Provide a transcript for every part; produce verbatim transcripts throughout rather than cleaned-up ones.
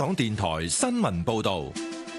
港電台新聞報道。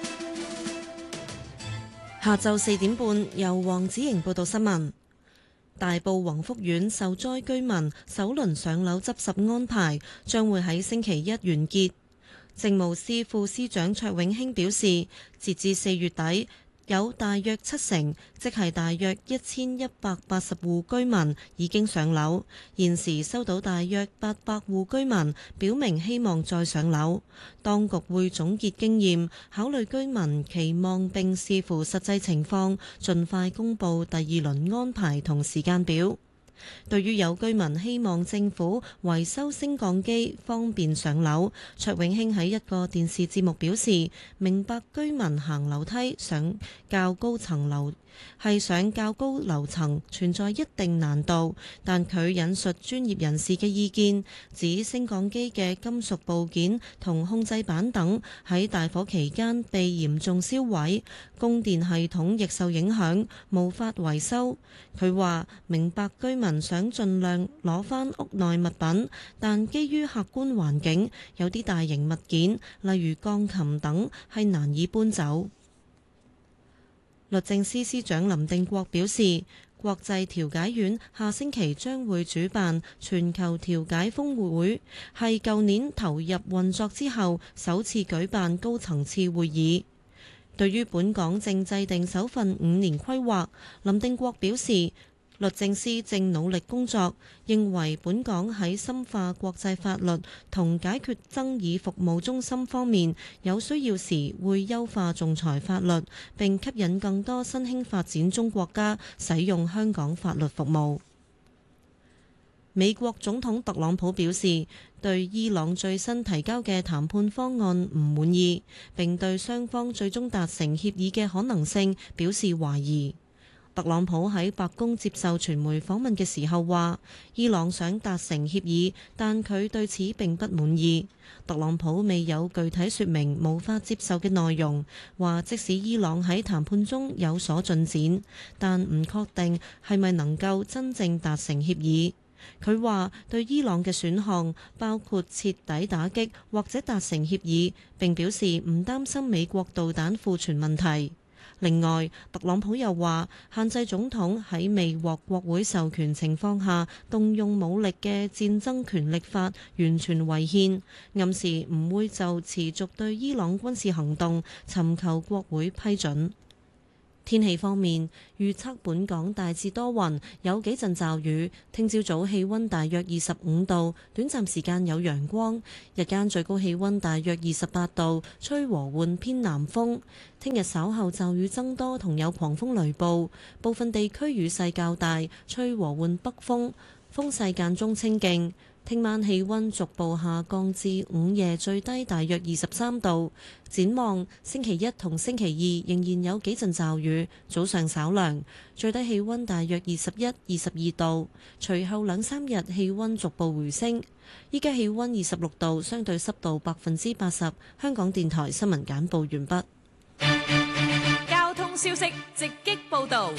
下晝四點半，由黃子瑩報道新聞。大埔宏福苑受災居民首輪上樓執拾安排將會喺星期一完結。政務司副司長卓永興表示，截至四月底，有大約七成，即係大約一千一百八十戶居民已經上樓。現時收到大約八百戶居民表明希望再上樓。當局會總結經驗，考慮居民期望並視乎實際情況，盡快公佈第二輪安排同時間表。對於有居民希望政府維修升降機方便上樓，卓永興喺一個電視節目表示，明白居民行樓梯上較高層樓係上較高樓層存在一定難度，但佢引述專業人士嘅意見，指升降機嘅金屬部件同控制板等喺大火期間被嚴重燒毀，供電系統亦受影響，無法維修。佢話明白居民想盡量攞返屋內物品，但基於客觀環境，有啲大型物件，例如鋼琴等，係難以搬走。律政司司長林定國表示，國際調解院下星期將會主辦全球調解峰會，係舊年投入運作之後首次舉辦高層次會議。對於本港正制定首份五年規劃，林定國表示，律政司正努力工作，認為本港喺深化國際法律同解決爭議服務中心方面，有需要時會優化仲裁法律，並吸引更多新興發展中國家使用香港法律服務。美國總統特朗普表示，對伊朗最新提交嘅談判方案唔滿意，並對雙方最終達成協議嘅可能性表示懷疑。特朗普喺白宮接受傳媒訪問嘅時候話，伊朗想達成協議，但佢對此並不滿意。特朗普未有具體說明無法接受嘅內容，話即使伊朗喺談判中有所進展，但唔確定係咪能夠真正達成協議。佢話對伊朗嘅選項包括徹底打擊或者達成協議，並表示唔擔心美國導彈庫存問題。另外，特朗普又話限制總統喺未獲國會授權情況下動用武力嘅戰爭權力法完全違憲，暗示唔會就持續對伊朗軍事行動尋求國會批准。天氣方面，預測本港大致多雲，有幾陣驟雨。聽朝早氣溫大約二十五度，短暫時間有陽光。日間最高氣溫大約二十八度，吹和緩偏南風。聽日稍後驟雨增多，同有狂風雷暴，部分地區雨勢較大，吹和緩北風，風勢間中清勁。聽晚氣溫逐步下降至午夜最低大約二十三度。展望星期一同星期二仍然有幾陣驟雨，早上稍涼，最低氣溫大約二十一、二十二度。隨後兩三日氣溫逐步回升。依家氣溫二十六度，相對濕度百分之八十。香港電台新聞簡報完畢。 交通消息直擊報道。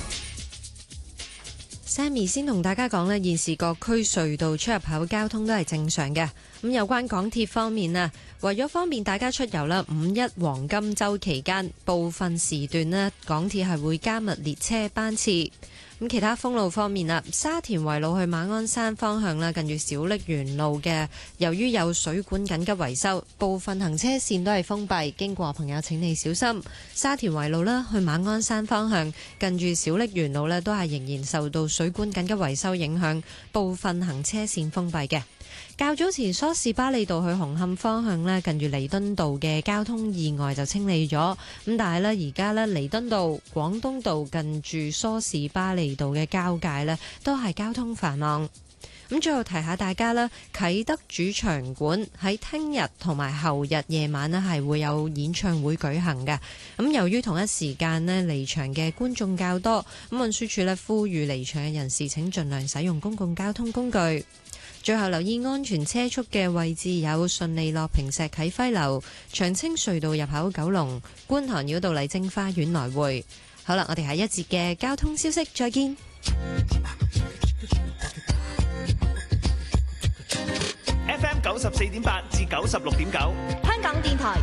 Sammy 先同大家講咧，現時各區隧道出入口交通都係正常嘅。咁有關港鐵方面啊，為咗方便大家出遊啦，五一黃金週期間部分時段咧，港鐵係會加密列車班次。咁其他封路方面啦，沙田圍路去馬鞍山方向啦，近住小瀝源路嘅，由於有水管緊急維修，部分行車線都係封閉，經過朋友請你小心。沙田圍路啦，去馬鞍山方向，近住小瀝源路呢，都係仍然受到水管緊急維修影響，部分行車線封閉嘅。較早前梳士巴利道去紅磡方向呢，近住彌敦道嘅交通意外就清理咗，咁但係呢，而家呢，彌敦道、廣東道近住梳士巴利道嘅交界呢，都係交通繁忙。咁最後提下大家啦，啟德主場館喺聽日同埋後日夜晚呢，係會有演唱會舉行嘅。咁由於同一時間呢，離場嘅觀眾較多，咁運輸署呢，呼籲離場嘅人士請盡量使用公共交通工具。最後留意安全車速嘅位置有順利落坪石啟輝樓、長青隧道入口九龍、觀塘繞道麗晶花園來回。好啦，我哋下一節嘅交通消息再見。 F M 九十四點八至九十六點九。 香港電台